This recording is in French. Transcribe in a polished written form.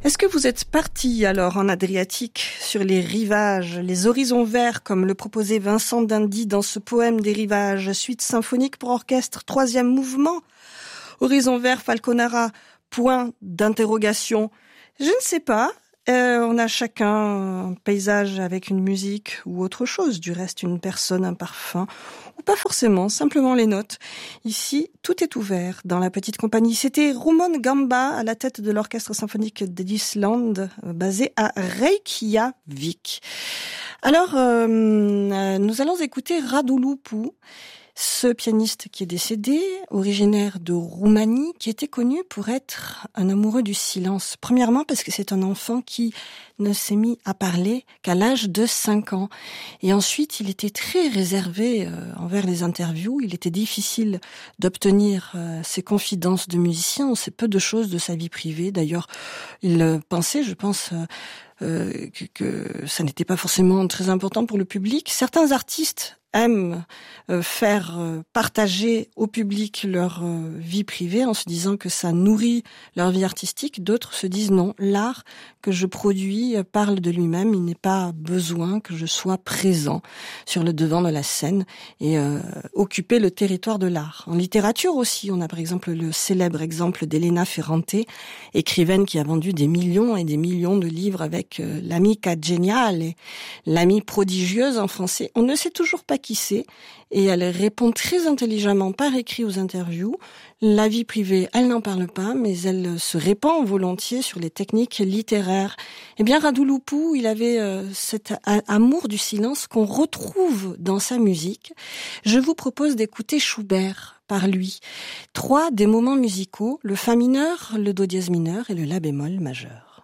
Est-ce que vous êtes parti alors en Adriatique, sur les rivages, les horizons verts, comme le proposait Vincent d'Indy dans ce poème des rivages, suite symphonique pour orchestre, 3e mouvement? Horizon vert, Falconara, point d'interrogation. Je ne sais pas. On a chacun un paysage avec une musique ou autre chose, du reste une personne, un parfum, ou pas forcément, simplement les notes. Ici, tout est ouvert dans la petite compagnie. C'était Rumon Gamba à la tête de l'orchestre symphonique d'Islande, basé à Reykjavik. Alors, nous allons écouter Radu Lupu, ce pianiste qui est décédé, originaire de Roumanie, qui était connu pour être un amoureux du silence. Premièrement parce que c'est un enfant qui ne s'est mis à parler qu'à l'âge de 5 ans. Et ensuite, il était très réservé envers les interviews. Il était difficile d'obtenir ses confidences de musicien. On sait peu de choses de sa vie privée. D'ailleurs, il pensait, je pense, que ça n'était pas forcément très important pour le public. Certains artistes aiment faire partager au public leur vie privée en se disant que ça nourrit leur vie artistique. D'autres se disent non, l'art que je produis parle de lui-même, il n'est pas besoin que je sois présent sur le devant de la scène et occuper le territoire de l'art. En littérature aussi, on a par exemple le célèbre exemple d'Elena Ferrante, écrivaine qui a vendu des millions et des millions de livres avec l'amica geniale, l'amie prodigieuse en français. On ne sait toujours pas qui c'est, et elle répond très intelligemment par écrit aux interviews. La vie privée, elle n'en parle pas, mais elle se répand volontiers sur les techniques littéraires. Eh bien, Radu Lupu, il avait cet amour du silence qu'on retrouve dans sa musique. Je vous propose d'écouter Schubert par lui. 3 des moments musicaux, le fa mineur, le do dièse mineur et le la bémol majeur.